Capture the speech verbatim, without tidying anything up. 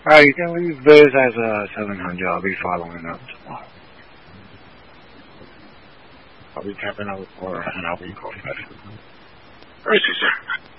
Alright, you can leave Biz as a seven hundred. I'll be following up tomorrow. I'll be tapping out for an I'll be calling back. Right, sir.